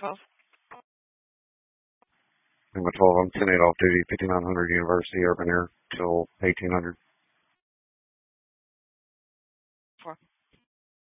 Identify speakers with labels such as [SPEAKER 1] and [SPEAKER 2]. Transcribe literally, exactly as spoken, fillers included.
[SPEAKER 1] twelve.
[SPEAKER 2] Lima twelve, I'm ten eight off duty, fifty-nine hundred University, Urban Air, till eighteen hundred.
[SPEAKER 1] Four.